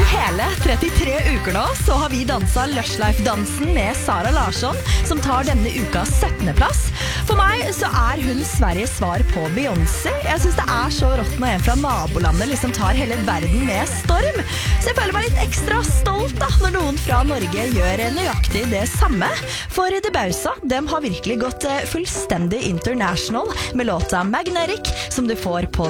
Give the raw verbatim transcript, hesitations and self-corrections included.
hele trettitre uker nå så har vi danset Lush Life-dansen med Sara Larsson, som tar denne ukas syttende plass. For meg så er hun Sveriges svar på Beyoncé. Jeg synes det er så rått når en fra nabolandet liksom tar hele verden med storm. Så jeg føler meg litt ekstra stolt da, når noen fra Norge gjør nøyaktig det samme. For The Bausa, dem har virkelig gått fullstendig international med låta Magnetic, som du får på